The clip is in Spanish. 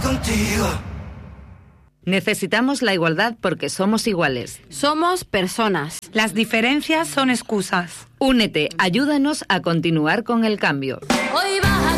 contigo. Necesitamos la igualdad porque somos iguales. Somos personas. Las diferencias son excusas. Únete, ayúdanos a continuar con el cambio.